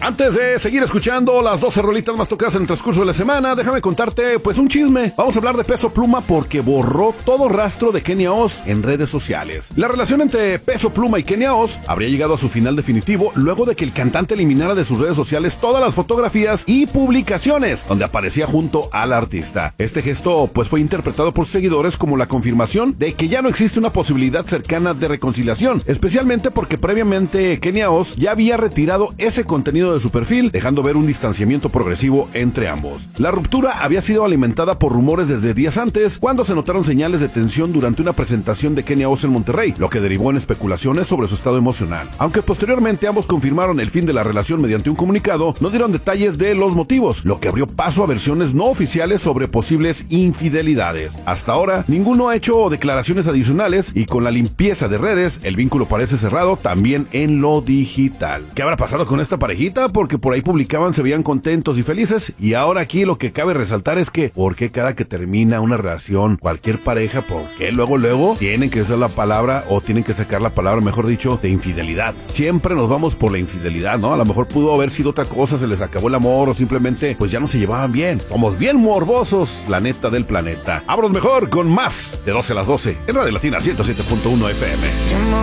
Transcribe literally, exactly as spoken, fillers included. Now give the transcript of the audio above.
Antes de seguir escuchando las doce rolitas más tocadas en el transcurso de la semana, déjame contarte pues un chisme. Vamos a hablar de Peso Pluma porque borró todo rastro de Kenia Oz en redes sociales. La relación entre Peso Pluma y Kenia Oz habría llegado a su final definitivo luego de que el cantante eliminara de sus redes sociales todas las fotografías y publicaciones donde aparecía junto al artista. Este gesto pues fue interpretado por sus seguidores como la confirmación de que ya no existe una posibilidad cercana de reconciliación, especialmente porque previamente Kenia Oz ya había retirado ese contenido de su perfil, dejando ver un distanciamiento progresivo entre ambos. La ruptura había sido alimentada por rumores desde días antes, cuando se notaron señales de tensión durante una presentación de Kenia Oz en Monterrey, lo que derivó en especulaciones sobre su estado emocional. Aunque posteriormente ambos confirmaron el fin de la relación mediante un comunicado, no dieron detalles de los motivos, lo que abrió paso a versiones no oficiales sobre posibles infidelidades. Hasta ahora, ninguno ha hecho declaraciones adicionales y con la limpieza de redes, el vínculo parece cerrado también en lo digital. ¿Qué habrá pasado con esta parejita? Porque por ahí publicaban, se veían contentos y felices, y ahora aquí lo que cabe resaltar es que ¿por qué cada que termina una relación, cualquier pareja, por qué luego luego tienen que usar la palabra o tienen que sacar la palabra, mejor dicho, de infidelidad? Siempre nos vamos por la infidelidad, ¿no? A lo mejor pudo haber sido otra cosa, se les acabó el amor o simplemente pues ya no se llevaban bien. Somos bien morbosos, la neta del planeta. Vámonos mejor con más de doce a las doce en Radio Latina ciento siete punto uno F M.